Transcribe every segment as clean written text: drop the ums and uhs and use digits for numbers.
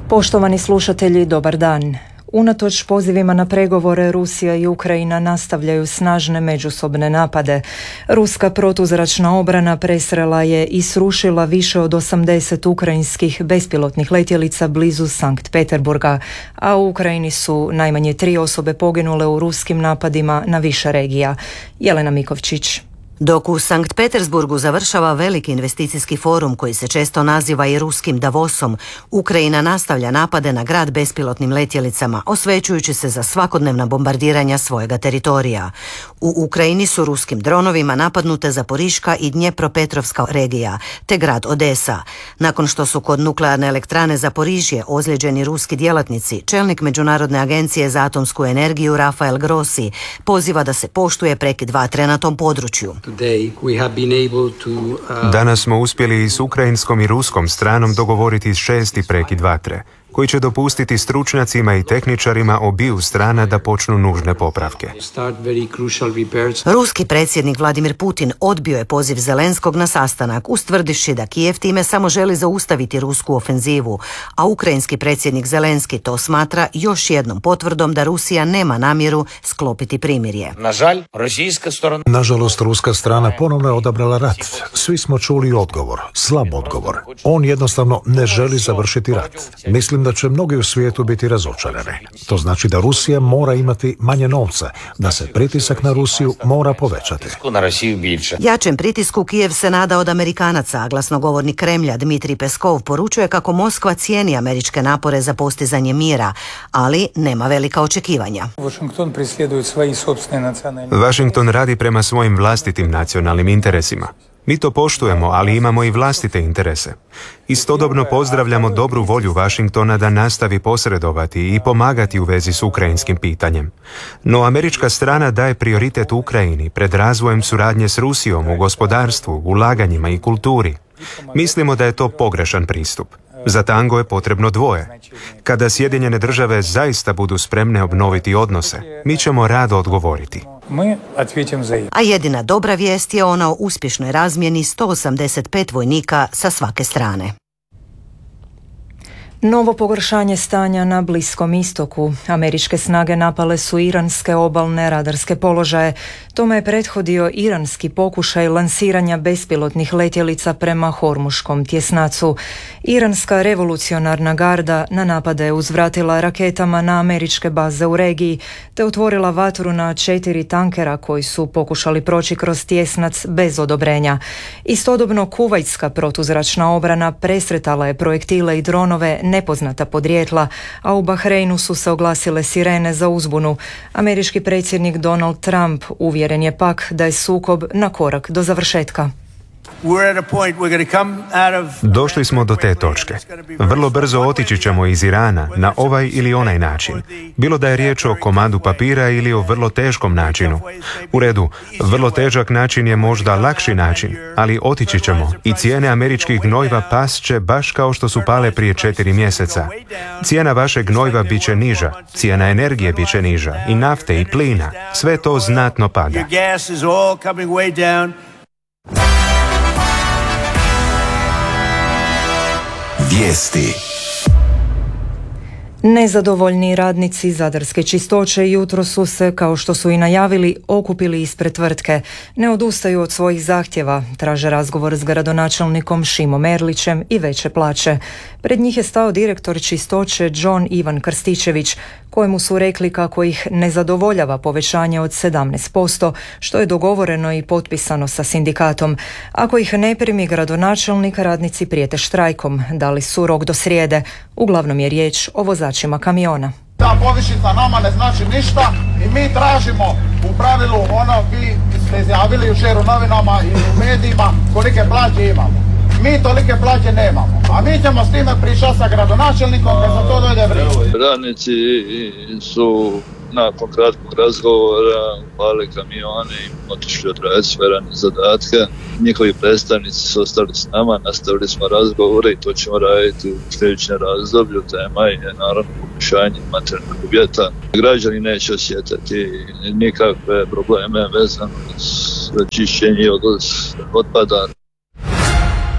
Poštovani slušatelji, dobar dan. Unatoč pozivima na pregovore, Rusija i Ukrajina nastavljaju snažne međusobne napade. Ruska protuzračna obrana presrela je i srušila više od 80 ukrajinskih bespilotnih letjelica blizu Sankt Peterburga, a u Ukrajini su najmanje 3 osobe poginule u ruskim napadima na više regija. Jelena Mikovčić. Dok u Sankt Petersburgu završava veliki investicijski forum koji se često naziva i ruskim Davosom, Ukrajina nastavlja napade na grad bespilotnim letjelicama, osvećujući se za svakodnevna bombardiranja svojega teritorija. U Ukrajini su ruskim dronovima napadnute Zaporiška i Dnjepropetrovska regija, te grad Odesa. Nakon što su kod nuklearne elektrane Zaporižje ozlijeđeni ruski djelatnici, čelnik Međunarodne agencije za atomsku energiju Rafael Grossi poziva da se poštuje prekid vatre na tom području. Danas smo uspjeli i s ukrajinskom i ruskom stranom dogovoriti 6. prekid vatre, koji će dopustiti stručnjacima i tehničarima obiju strana da počnu nužne popravke. Ruski predsjednik Vladimir Putin odbio je poziv Zelenskog na sastanak, ustvrdivši da Kijev time samo želi zaustaviti rusku ofenzivu, a ukrajinski predsjednik Zelenski to smatra još jednom potvrdom da Rusija nema namjeru sklopiti primirje. Nažalost, ruska strana ponovno je odabrala rat. Svi smo čuli odgovor, slab odgovor. On jednostavno ne želi završiti rat. Mislim da će mnogi u svijetu biti razočarani. To znači da Rusija mora imati manje novca, da se pritisak na Rusiju mora povećati. Jačem pritisku Kijev se nada od Amerikanaca, a glasnogovornik Kremlja Dmitrij Peskov poručuje kako Moskva cijeni američke napore za postizanje mira, ali nema velika očekivanja. Washington radi prema svojim vlastitim nacionalnim interesima. Mi to poštujemo, ali imamo i vlastite interese. Istodobno pozdravljamo dobru volju Washingtona da nastavi posredovati i pomagati u vezi s ukrajinskim pitanjem. No američka strana daje prioritet Ukrajini pred razvojem suradnje s Rusijom u gospodarstvu, ulaganjima i kulturi. Mislimo da je to pogrešan pristup. Za tango je potrebno dvoje. Kada Sjedinjene države zaista budu spremne obnoviti odnose, mi ćemo rado odgovoriti. A jedina dobra vijest je ona o uspješnoj razmjeni 185 vojnika sa svake strane. Novo pogoršanje stanja na Bliskom istoku. Američke snage napale su iranske obalne radarske položaje. Tome je prethodio iranski pokušaj lansiranja bespilotnih letjelica prema Hormuškom tjesnacu. Iranska revolucionarna garda na napade je uzvratila raketama na američke baze u regiji, te otvorila vatru na 4 tankera koji su pokušali proći kroz tjesnac bez odobrenja. Istodobno kuvajtska protuzračna obrana presretala je projektile i dronove nepoznata podrijetla, a u Bahreinu su se oglasile sirene za uzbunu. Američki predsjednik Donald Trump uvjeren je pak da je sukob na korak do završetka. Došli smo do te točke. Vrlo brzo otići ćemo iz Irana na ovaj ili onaj način. Bilo da je riječ o komadu papira ili o vrlo teškom načinu. U redu, vrlo težak način je možda lakši način, ali otići ćemo i cijene američkih gnojiva past će baš kao što su pale prije 4 mjeseca. Cijena vašeg gnojiva bit će niža, cijena energije bit će niža, i nafte i plina. Sve to znatno pada. Vijesti. Nezadovoljni radnici Zadarske čistoće jutro su se, kao što su i najavili, okupili ispred tvrtke. Ne odustaju od svojih zahtjeva, traže razgovor s gradonačelnikom Šimom Erlićem i veće plaće. Pred njih je stao direktor čistoće John Ivan Krstičević, kojemu su rekli kako ih ne zadovoljava povećanje od 17%, što je dogovoreno i potpisano sa sindikatom. Ako ih ne primi gradonačelnik, radnici prijete štrajkom. Dali su rok do srijede. Uglavnom je riječ o vozačima kamiona. Ta povišica nama ne znači ništa i mi tražimo u pravilu vi ste izjavili jučer u novinama i u medijima kolike plaće imamo. Mi tolike plaće nemamo, a mi ćemo s time pričati sa gradonačelnikom kad za to dojde vrijeme. Radnici su nakon kratkog razgovora upali kamione i otišli odraditi sve radne zadatke. Njihovi predstavnici su ostali s nama, nastavili smo razgovore i to ćemo raditi u sljedećem razdoblju. Tema je naravno poboljšanje materijalnih uvjeta. Građani neće osjetiti nikakve probleme vezano s čišćenje i odvoz otpada.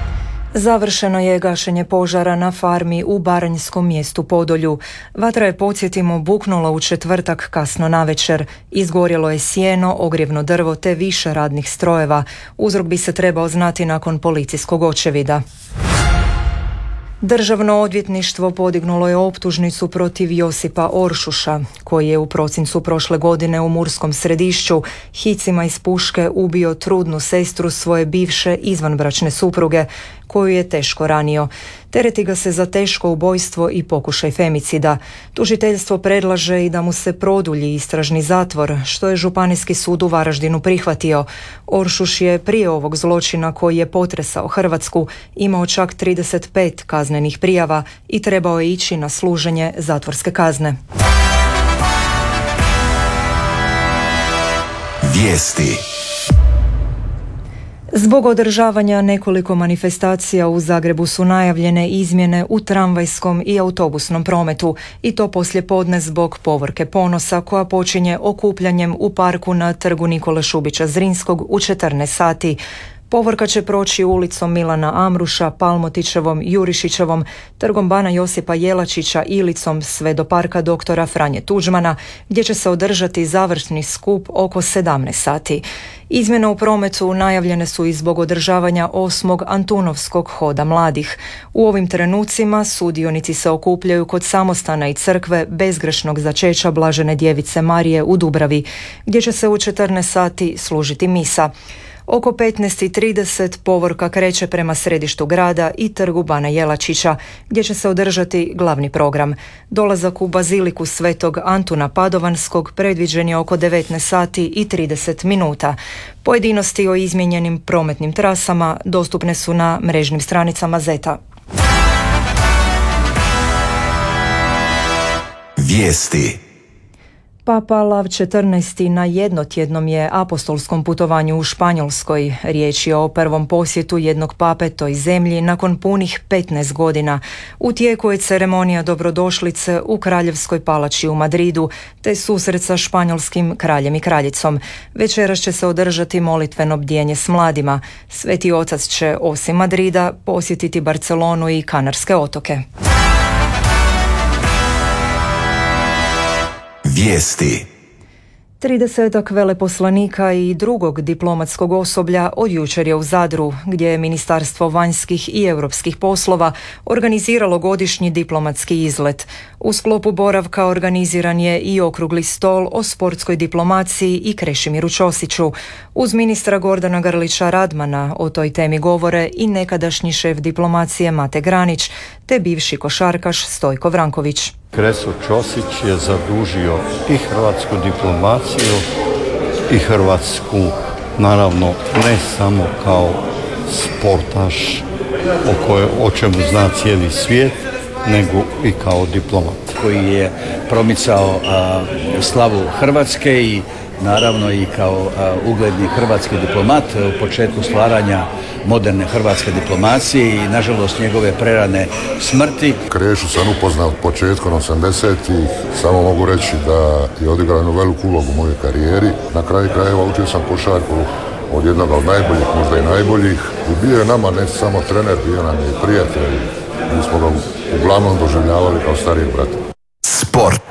Završeno je gašenje požara na farmi u baranjskom mjestu Podolju. Vatra je, podsjetimo, buknula u četvrtak kasno navečer. Izgorjelo je sjeno, ogrjevno drvo te više radnih strojeva. Uzrok bi se trebao znati nakon policijskog očevida. Državno odvjetništvo podignulo je optužnicu protiv Josipa Oršuša, koji je u prosincu prošle godine u Murskom Središću hicima iz puške ubio trudnu sestru svoje bivše izvanbračne supruge, koju je teško ranio. Tereti ga se za teško ubojstvo i pokušaj femicida. Tužiteljstvo predlaže i da mu se produlji istražni zatvor, što je Županijski sud u Varaždinu prihvatio. Oršuš je prije ovog zločina, koji je potresao Hrvatsku, imao čak 35 kaznenih prijava i trebao je ići na služenje zatvorske kazne. Vijesti. Zbog održavanja nekoliko manifestacija u Zagrebu su najavljene izmjene u tramvajskom i autobusnom prometu, i to poslijepodne zbog povorke ponosa koja počinje okupljanjem u parku na trgu Nikole Šubića Zrinskog u 14 sati. Povorka će proći ulicom Milana Amruša, Palmotićevom, Jurišićevom, trgom Bana Josipa Jelačića, Ilicom sve do parka doktora Franje Tuđmana, gdje će se održati završni skup oko 17 sati. Izmjene u prometu najavljene su i zbog održavanja 8. Antunovskog hoda mladih. U ovim trenucima sudionici se okupljaju kod samostana i crkve bezgrešnog začeća Blažene djevice Marije u Dubravi, gdje će se u 14 sati služiti misa. Oko 15:30 povorka kreće prema središtu grada i trgu Bana Jelačića, gdje će se održati glavni program. Dolazak u baziliku Svetog Antuna Padovanskog predviđen je oko 19:30. Pojedinosti o izmijenjenim prometnim trasama dostupne su na mrežnim stranicama Zeta. Vijesti. Papa Lav XIV na jednotjednom je apostolskom putovanju u Španjolskoj. Riječ je o prvom posjetu jednog pape toj zemlji nakon punih 15 godina. U tijeku je ceremonija dobrodošlice u Kraljevskoj palači u Madridu, te susret sa španjolskim kraljem i kraljicom. Večeras će se održati molitveno bdjenje s mladima. Sveti otac će, osim Madrida, posjetiti Barcelonu i Kanarske otoke. Vijesti. 30 veleposlanika i drugog diplomatskog osoblja od jučer je u Zadru, gdje je Ministarstvo vanjskih i europskih poslova organiziralo godišnji diplomatski izlet. U sklopu boravka organiziran je i okrugli stol o sportskoj diplomaciji i Krešimiru Ćosiću. Uz ministra Gordana Grlića Radmana o toj temi govore i nekadašnji šef diplomacije Mate Granić, te bivši košarkaš Stojko Vranković. Kreso Ćosić je zadužio i hrvatsku diplomaciju i Hrvatsku, naravno, ne samo kao sportaš o čemu zna cijeli svijet, nego i kao diplomat. Koji je promicao slavu Hrvatske i naravno i kao ugledni hrvatski diplomat u početku stvaranja moderne hrvatske diplomacije i nažalost njegove prerane smrti. Krešu sam upoznao početkom 80-ih, samo mogu reći da je odigrao jednu veliku ulogu u mojoj karijeri. Na kraju krajeva učio sam košarku od jednog od najboljih, možda i najboljih. I bio je nama ne samo trener, bio nam je prijatelj. Mi smo ga uglavnom doživljavali kao starijeg brata. Sport.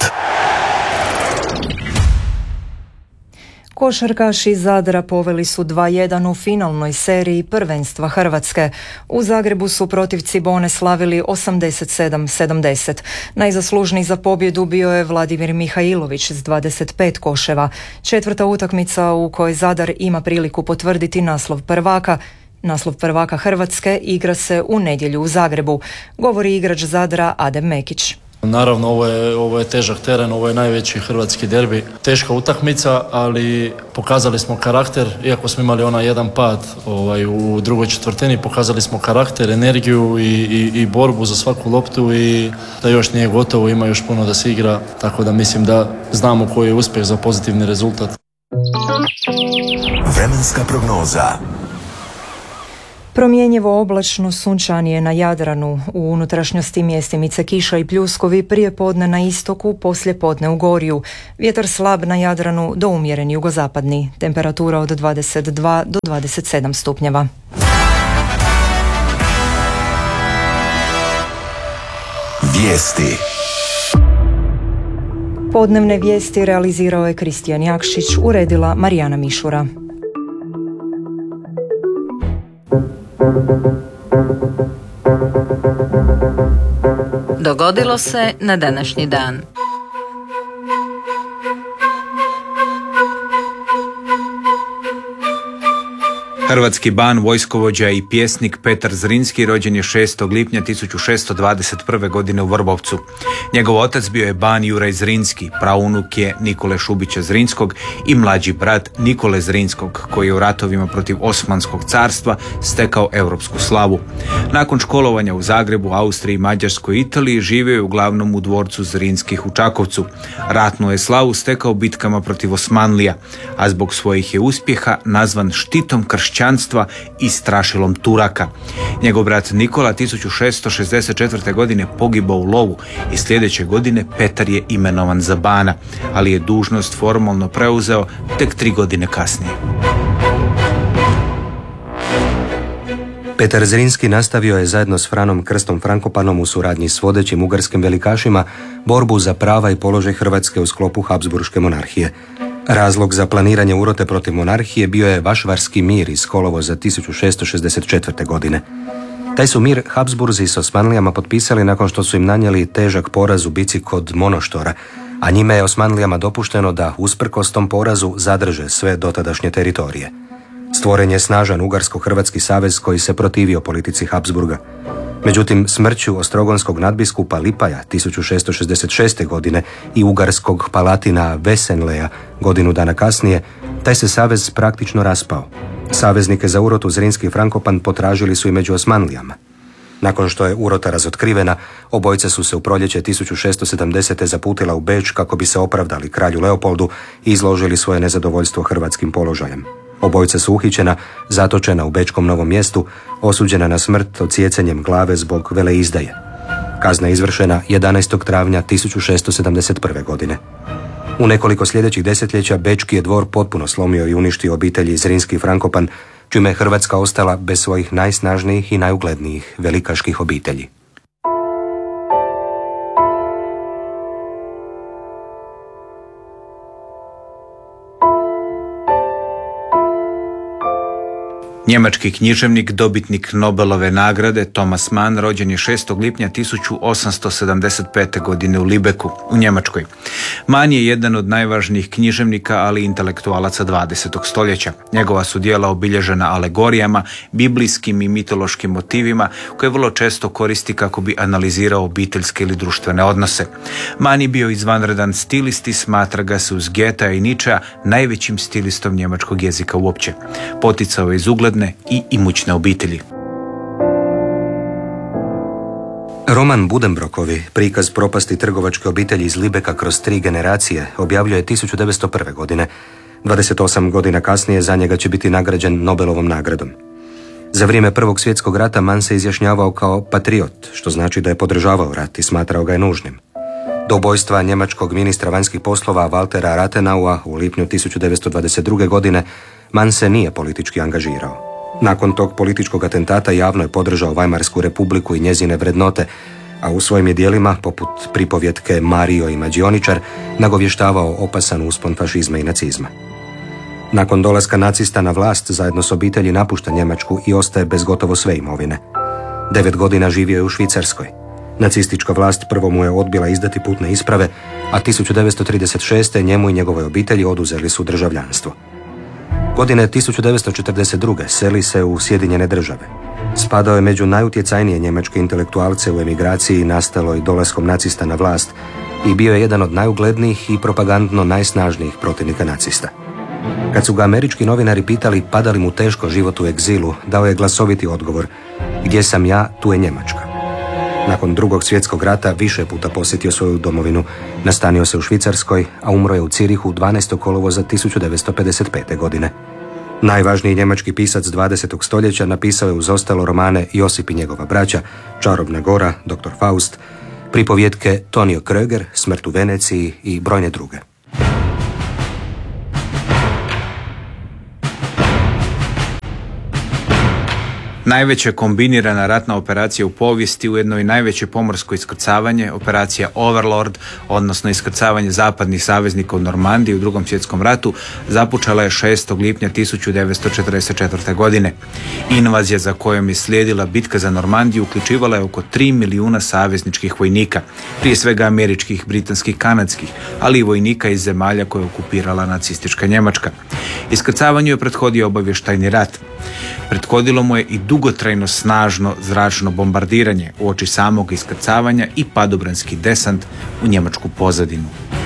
Košarkaši Zadra poveli su 2:1 u finalnoj seriji prvenstva Hrvatske. U Zagrebu su protiv Cibone slavili 87-70. Najzaslužniji za pobjedu bio je Vladimir Mihajlović s 25 koševa. Četvrta utakmica u kojoj Zadar ima priliku potvrditi naslov prvaka. Naslov prvaka Hrvatske igra se u nedjelju u Zagrebu, govori igrač Zadra Adem Mekić. Naravno, ovo je težak teren, ovo je najveći hrvatski derbi. Teška utakmica, ali pokazali smo karakter, iako smo imali onaj jedan pad u drugoj četvrtini, pokazali smo karakter, energiju i borbu za svaku loptu i da još nije gotovo, ima još puno da se igra, tako da mislim da znamo koji je uspjeh za pozitivni rezultat. Vremenska prognoza. Promjenjivo oblačno, sunčanije na Jadranu, u unutrašnjosti mjestimice kiša i pljuskovi, prije podne na istoku, poslije podne u Gorju. Vjetar slab na Jadranu do umjeren jugozapadni, temperatura od 22 do 27 stupnjeva. Vijesti. Podnevne vijesti realizirao je Kristijan Jakšić, uredila Marijana Mišura. Dogodilo se na današnji dan. Hrvatski ban, vojskovođa i pjesnik Petar Zrinski rođen je 6. lipnja 1621. godine u Vrbovcu. Njegov otac bio je ban Juraj Zrinski, praunuk je Nikole Šubića Zrinskog i mlađi brat Nikole Zrinskog, koji je u ratovima protiv Osmanskog carstva stekao europsku slavu. Nakon školovanja u Zagrebu, Austriji, Mađarskoj i Italiji živio je uglavnom u dvorcu Zrinskih u Čakovcu. Ratnu je slavu stekao bitkama protiv Osmanlija, a zbog svojih je uspjeha nazvan štitom kršćanstva i strašilom Turaka. Njegov brat Nikola 1664. godine pogibao u lovu i sljedeće godine Petar je imenovan za bana, ali je dužnost formalno preuzeo tek 3 godine kasnije. Petar Zrinski nastavio je zajedno s Franom Krstom Frankopanom u suradnji s vodećim ugarskim velikašima borbu za prava i položaj Hrvatske u sklopu Habsburške monarhije. Razlog za planiranje urote protiv monarhije bio je Vašvarski mir iz kolovoza 1664. godine. Taj su mir Habsburzi s Osmanlijama potpisali nakon što su im nanijeli težak poraz u bici kod Monoštora, a njime je Osmanlijama dopušteno da usprkos tom porazu zadrže sve dotadašnje teritorije. Stvoren je snažan ugarsko-hrvatski savez koji se protivio politici Habsburga. Međutim, smrću ostrogonskog nadbiskupa Lipaja 1666. godine i ugarskog palatina Vesenleja godinu dana kasnije, taj se savez praktično raspao. Saveznike za urotu Zrinski i Frankopan potražili su i među Osmanlijama. Nakon što je urota razotkrivena, obojica su se u proljeće 1670. zaputila u Beč kako bi se opravdali kralju Leopoldu i izložili svoje nezadovoljstvo hrvatskim položajem. Obojica su uhićena, zatočena u Bečkom Novom Mjestu, osuđena na smrt odsjecanjem glave zbog veleizdaje. Kazna je izvršena 11. travnja 1671. godine. U nekoliko sljedećih desetljeća Bečki je dvor potpuno slomio i uništio obitelji Zrinski i Frankopan, čime je Hrvatska ostala bez svojih najsnažnijih i najuglednijih velikaških obitelji. Njemački književnik, dobitnik Nobelove nagrade Thomas Mann rođen je 6. lipnja 1875. godine u Libeku, u Njemačkoj. Mann je jedan od najvažnijih književnika, ali i intelektualaca 20. stoljeća. Njegova su djela obilježena alegorijama, biblijskim i mitološkim motivima, koje vrlo često koristi kako bi analizirao obiteljske ili društvene odnose. Mann je bio izvanredan stilist i smatra ga se uz Goethea i Nietzschea najvećim stilistom njemačkog jezika uopće. Poticao je iz ugledne i imućne obitelji. Roman Buddenbrookovi, prikaz propasti trgovačke obitelji iz Libeka kroz 3 generacije, objavljuje 1901. godine. 28 godina kasnije za njega će biti nagrađen Nobelovom nagradom. Za vrijeme Prvog svjetskog rata Mann se izjašnjavao kao patriot, što znači da je podržavao rat i smatrao ga je nužnim. Do ubojstva njemačkog ministra vanjskih poslova Waltera Rathenau u lipnju 1922. godine Mann se nije politički angažirao. Nakon tog političkog atentata javno je podržao Vajmarsku republiku i njezine vrednote, a u svojim je djelima, poput pripovjetke Mario i mađioničar, nagovještavao opasan uspon fašizma i nacizma. Nakon dolaska nacista na vlast, zajedno s obitelji napušta Njemačku i ostaje bez gotovo sve imovine. 9 godina živio je u Švicarskoj. Nacistička vlast prvo mu je odbila izdati putne isprave, a 1936. njemu i njegovoj obitelji oduzeli su državljanstvo. Godine 1942. seli se u Sjedinjene Države. Spadao je među najutjecajnije njemačke intelektualce u emigraciji nastaloj dolaskom nacista na vlast i bio je jedan od najuglednijih i propagandno najsnažnijih protivnika nacista. Kad su ga američki novinari pitali pada li mu teško život u egzilu, dao je glasoviti odgovor: gdje sam ja, tu je Njemačka. Nakon Drugog svjetskog rata više puta posjetio svoju domovinu, nastanio se u Švicarskoj, a umro je u Cirihu 12. kolovoza 1955. godine. Najvažniji njemački pisac 20. stoljeća napisao je uz ostalo romane Josip i njegova braća, Čarobna gora, Dr. Faust, pripovjetke Tonio Kröger, Smrt u Veneciji i brojne druge. Najveća kombinirana ratna operacija u povijesti, ujedno i najveće pomorsko iskrcavanje, operacija Overlord, odnosno iskrcavanje zapadnih saveznika u Normandiji u Drugom svjetskom ratu, započela je 6. lipnja 1944. godine. Invazija za kojom je slijedila bitka za Normandiju uključivala je oko 3 milijuna savezničkih vojnika, prije svega američkih, britanskih, kanadskih, ali i vojnika iz zemalja koje je okupirala nacistička Njemačka. Iskrcavanju je prethodio obavještajni rat. Prethodilo mu je i dugotrajno snažno zračno bombardiranje uoči samog iskrcavanja i padobranski desant u njemačku pozadinu.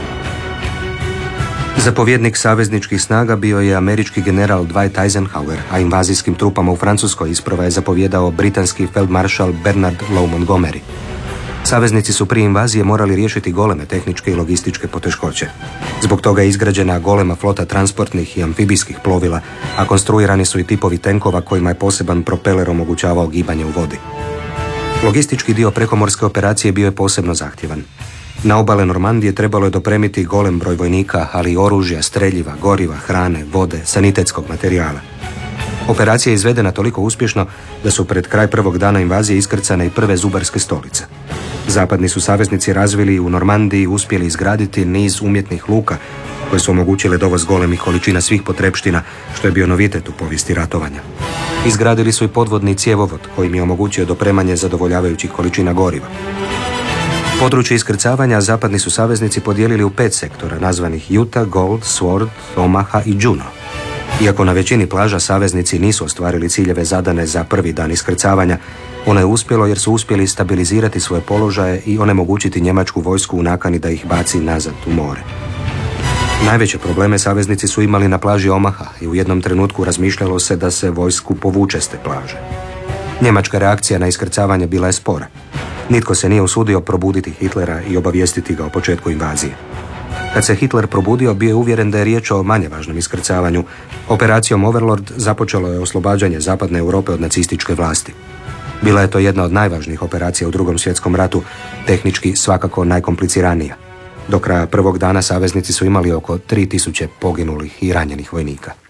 Zapovjednik savezničkih snaga bio je američki general Dwight Eisenhower, a invazijskim trupama u Francuskoj isprva je zapovjedao britanski feldmaršal Bernard Law Montgomery. Saveznici su prije invazije morali riješiti goleme tehničke i logističke poteškoće. Zbog toga je izgrađena golema flota transportnih i amfibijskih plovila, a konstruirani su i tipovi tenkova kojima je poseban propeler omogućavao gibanje u vodi. Logistički dio prekomorske operacije bio je posebno zahtjevan. Na obale Normandije trebalo je dopremiti golem broj vojnika, ali i oružja, streljiva, goriva, hrane, vode, sanitetskog materijala. Operacija je izvedena toliko uspješno da su pred kraj prvog dana invazije iskrcane i prve zubarske stolice. Zapadni su saveznici razvili u Normandiji uspjeli izgraditi niz umjetnih luka koje su omogućile dovoz golemih količina svih potrepština, što je bio novitet u povijesti ratovanja. Izgradili su i podvodni cjevovod kojim je omogućio dopremanje zadovoljavajućih količina goriva. Područje iskrcavanja zapadni su saveznici podijelili u 5 sektora nazvanih Utah, Gold, Sword, Omaha i Juno. Iako na većini plaža saveznici nisu ostvarili ciljeve zadane za prvi dan iskrcavanja, ono je uspjelo jer su uspjeli stabilizirati svoje položaje i onemogućiti njemačku vojsku u nakani da ih baci nazad u more. Najveće probleme saveznici su imali na plaži Omaha i u jednom trenutku razmišljalo se da se vojsku povuče s te plaže. Njemačka reakcija na iskrcavanje bila je spora. Nitko se nije usudio probuditi Hitlera i obavijestiti ga o početku invazije. Kad se Hitler probudio, bio je uvjeren da je riječ o manje važnom iskrcavanju. Operacijom Overlord započelo je oslobađanje zapadne Europe od nacističke vlasti. Bila je to jedna od najvažnijih operacija u Drugom svjetskom ratu, tehnički svakako najkompliciranija. Do kraja prvog dana saveznici su imali oko 3000 poginulih i ranjenih vojnika.